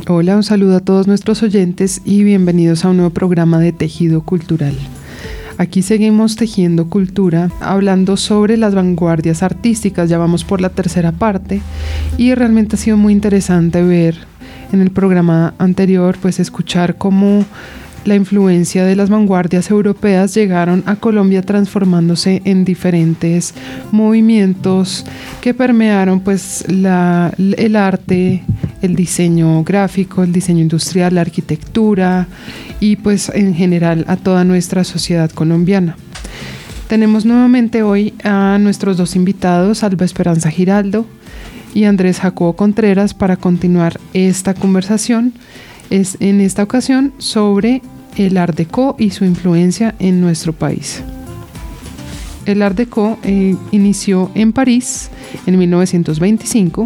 Hola, un saludo a todos nuestros oyentes y bienvenidos a un nuevo programa de Tejido Cultural. Aquí seguimos tejiendo cultura, hablando sobre las vanguardias artísticas, ya vamos por la tercera parte y realmente ha sido muy interesante ver en el programa anterior, pues escuchar cómo la influencia de las vanguardias europeas llegaron a Colombia transformándose en diferentes movimientos que permearon pues el arte, el diseño gráfico, el diseño industrial, la arquitectura y pues en general a toda nuestra sociedad colombiana. Tenemos nuevamente hoy a nuestros dos invitados, Alba Esperanza Giraldo y Andrés Jacobo Contreras, para continuar esta conversación. Es en esta ocasión sobre el Art Deco y su influencia en nuestro país. El Art Deco inició en París en 1925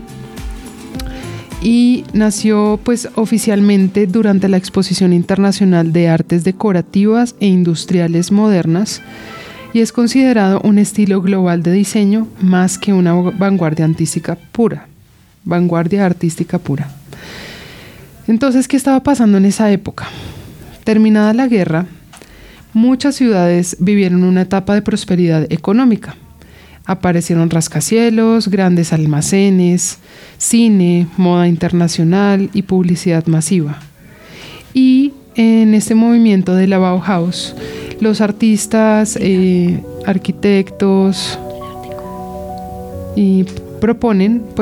y nació pues oficialmente durante la Exposición Internacional de Artes Decorativas e Industriales Modernas y es considerado un estilo global de diseño más que una vanguardia artística pura. Entonces, ¿qué estaba pasando en esa época? Terminada la guerra, muchas ciudades vivieron una etapa de prosperidad económica. Aparecieron rascacielos, grandes almacenes, cine, moda internacional y publicidad masiva. Y en este movimiento de la Bauhaus, los artistas, arquitectos y proponen